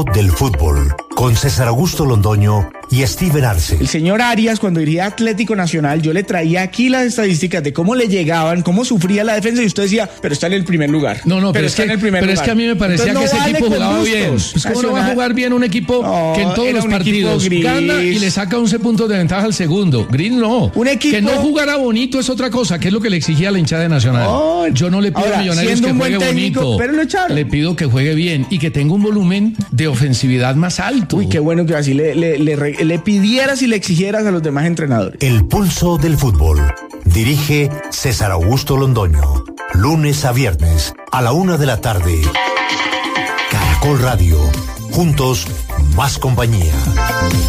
Del fútbol, con César Augusto Londoño y Steven Arce. El señor Arias, cuando dirigía Atlético Nacional, yo le traía aquí las estadísticas de cómo le llegaban, cómo sufría la defensa, y usted decía, pero está en el primer lugar. No, pero es que a mí me parecía que ese equipo jugaba bien. Pues ¿cómo no va a jugar bien un equipo que en todos los partidos gana y le saca 11 puntos de ventaja al segundo? Gris no. Un equipo que no jugara bonito es otra cosa, que es lo que le exigía la hinchada de Nacional. Yo no le pido a Millonarios que juegue bonito, pero lo echaron. Le pido que juegue bien y que tenga un volumen de ofensividad más alto. Uy, qué bueno que así le pidieras y le exigieras a los demás entrenadores. El pulso del fútbol. Dirige César Augusto Londoño. Lunes a viernes a la 1:00 p.m. Caracol Radio. Juntos, más compañía.